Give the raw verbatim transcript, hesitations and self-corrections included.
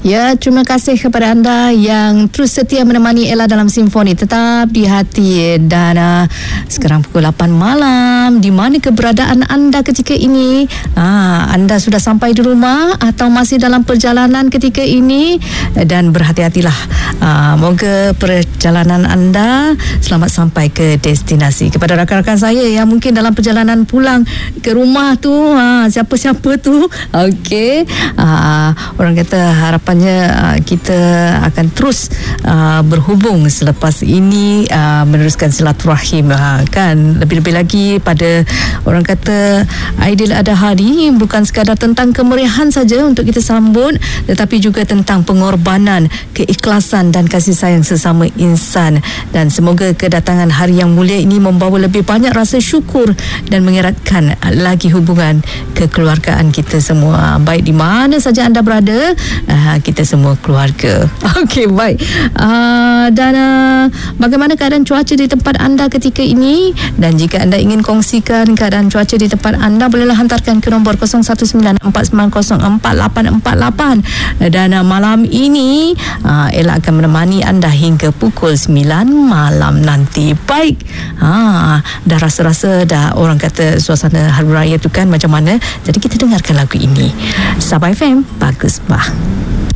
Ya, terima kasih kepada anda yang terus setia menemani Ella dalam Simfoni Tetap di Hati. Dan uh, sekarang pukul lapan malam, di mana keberadaan anda ketika ini? Ah, anda sudah sampai di rumah atau masih dalam perjalanan ketika ini? Dan berhati-hatilah. Uh, moga perjalanan anda selamat sampai ke destinasi. Kepada rakan-rakan saya yang mungkin dalam perjalanan pulang ke rumah tu, uh, siapa-siapa tu, okey, uh, orang kata harapan Uh, kita akan terus uh, berhubung selepas ini, uh, meneruskan silaturahim, uh, kan. Lebih-lebih lagi pada orang kata Aidiladha ni bukan sekadar tentang kemeriahan saja untuk kita sambut, tetapi juga tentang pengorbanan, keikhlasan dan kasih sayang sesama insan. Dan semoga kedatangan hari yang mulia ini membawa lebih banyak rasa syukur dan mengeratkan lagi hubungan kekeluargaan kita semua, baik di mana saja anda berada. uh, kita semua keluarga. Okey, baik. Uh, dan uh, bagaimana keadaan cuaca di tempat anda ketika ini? Dan jika anda ingin kongsikan keadaan cuaca di tempat anda, bolehlah hantarkan ke nombor kosong satu sembilan empat sembilan kosong empat lapan empat lapan. Dan uh, malam ini uh, Ella akan menemani anda hingga pukul sembilan malam nanti. Baik. Ha, dah rasa-rasa dah orang kata suasana hari raya tu kan macam mana. Jadi kita dengarkan lagu ini. Sabah F M, bagus bah.